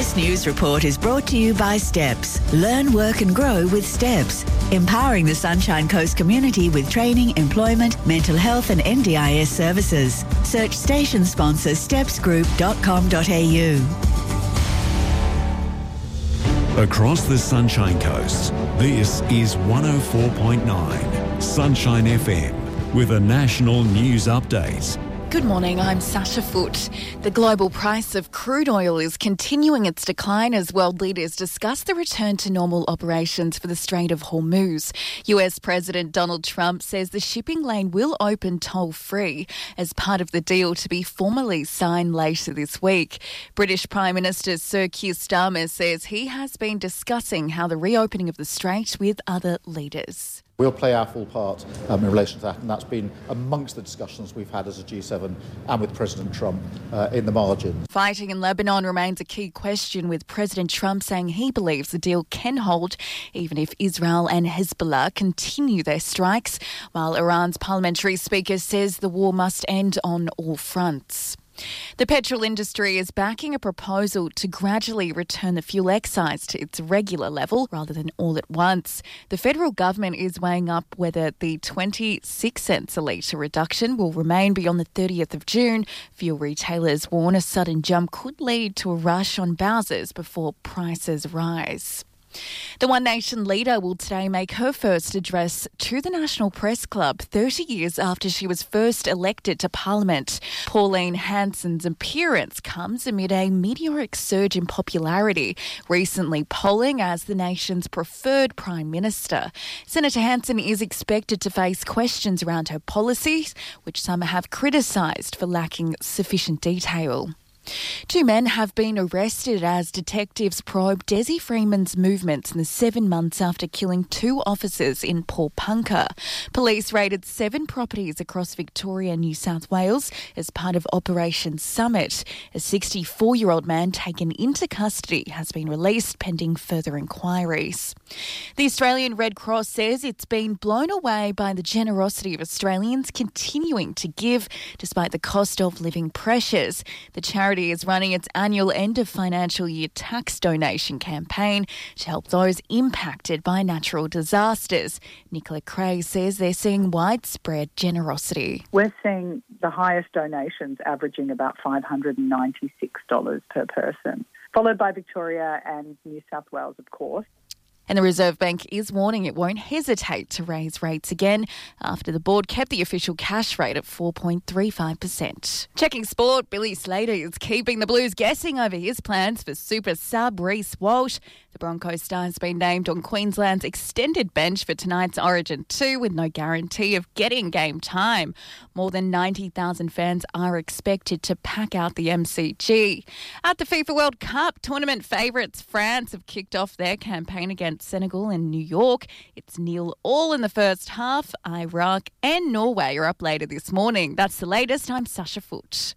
This news report is brought to you by Steps. Learn, work and grow with Steps. Empowering the Sunshine Coast community with training, employment, mental health and NDIS services. Search station sponsor stepsgroup.com.au. Across the Sunshine Coast, this is 104.9 Sunshine FM with a national news update. Good morning, I'm Sasha Foote. The global price of crude oil is continuing its decline as world leaders discuss the return to normal operations for the Strait of Hormuz. US President Donald Trump says the shipping lane will open toll-free as part of the deal to be formally signed later this week. British Prime Minister Sir Keir Starmer says he has been discussing how the reopening of the strait with other leaders. We'll play our full part in relation to that, and that's been amongst the discussions we've had as a G7 and with President Trump in the margin. Fighting in Lebanon remains a key question, with President Trump saying he believes the deal can hold even if Israel and Hezbollah continue their strikes, while Iran's parliamentary speaker says the war must end on all fronts. The petrol industry is backing a proposal to gradually return the fuel excise to its regular level rather than all at once. The federal government is weighing up whether the 26 cents a litre reduction will remain beyond the 30th of June. Fuel retailers warn a sudden jump could lead to a rush on bowsers before prices rise. The One Nation leader will today make her first address to the National Press Club 30 years after she was first elected to Parliament. Pauline Hanson's appearance comes amid a meteoric surge in popularity, recently polling as the nation's preferred Prime Minister. Senator Hanson is expected to face questions around her policies, which some have criticised for lacking sufficient detail. Two men have been arrested as detectives probe Desi Freeman's movements in the 7 months after killing 2 officers in Paulpunka. Police raided 7 properties across Victoria and New South Wales as part of Operation Summit. A 64-year-old man taken into custody has been released pending further inquiries. The Australian Red Cross says it's been blown away by the generosity of Australians continuing to give despite the cost of living pressures. The charity is running its annual end of financial year tax donation campaign to help those impacted by natural disasters. Nicola Cray says they're seeing widespread generosity. We're seeing the highest donations averaging about $596 per person, followed by Victoria and New South Wales, of course. And the Reserve Bank is warning it won't hesitate to raise rates again after the board kept the official cash rate at 4.35%. Checking sport, Billy Slater is keeping the Blues guessing over his plans for super sub Reece Walsh. The Broncos star has been named on Queensland's extended bench for tonight's Origin 2 with no guarantee of getting game time. More than 90,000 fans are expected to pack out the MCG. At the FIFA World Cup, tournament favourites France have kicked off their campaign against Senegal and New York. It's 0-0 in the first half. Iraq and Norway are up later this morning. That's the latest. I'm Sasha Foote.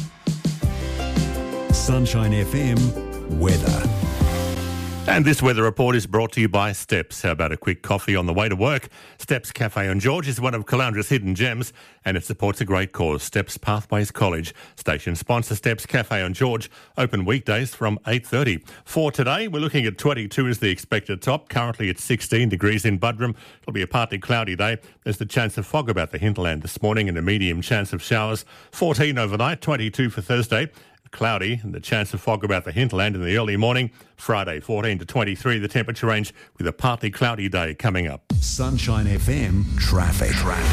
Sunshine FM weather. And this weather report is brought to you by Steps. How about a quick coffee on the way to work? Steps Cafe on George is one of Calandra's hidden gems and it supports a great cause. Steps Pathways College. Station sponsor Steps Cafe on George. Open weekdays from 8:30. For today, we're looking at 22 as the expected top. Currently it's 16 degrees in Buderim. It'll be a partly cloudy day. There's the chance of fog about the hinterland this morning and a medium chance of showers. 14 overnight, 22 for Thursday. Cloudy and the chance of fog about the hinterland in the early morning. Friday, 14 to 23, the temperature range with a partly cloudy day coming up. Sunshine FM traffic.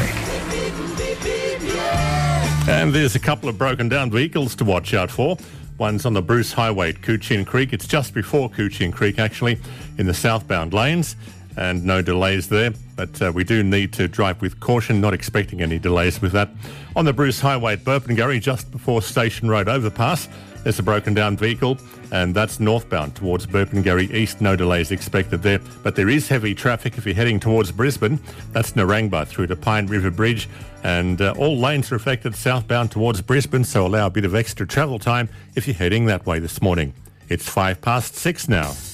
And there's a couple of broken down vehicles to watch out for. One's on the Bruce Highway at Coochin Creek. It's just before Coochin Creek, actually, in the southbound lanes. And no delays there, but we do need to drive with caution, not expecting any delays with that. On the Bruce Highway at Burpengary, just before Station Road overpass, there's a broken down vehicle, and that's northbound towards Burpengary East. No delays expected there, but there is heavy traffic if you're heading towards Brisbane. That's Narangba through to Pine River Bridge, and all lanes are affected southbound towards Brisbane, so allow a bit of extra travel time if you're heading that way this morning. It's 6:05 now.